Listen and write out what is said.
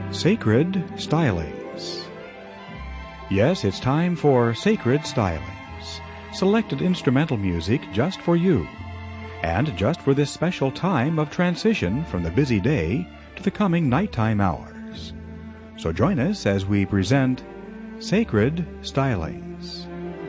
Sacred Stylings. Yes, it's time for Sacred Stylings, selected instrumental music just for you, and just for this special time of transition from the busy day to the coming nighttime hours. So join us as we present Sacred Stylings.